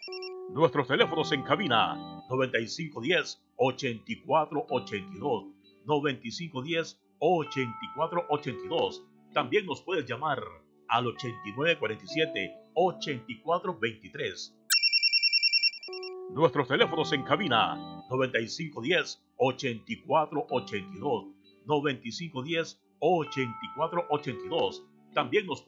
Nuestros teléfonos en cabina 9510-8482, 9510-8482. También nos puedes llamar al 8947-8423. Nuestros teléfonos en cabina 9510-8482, 9510-8482. También nos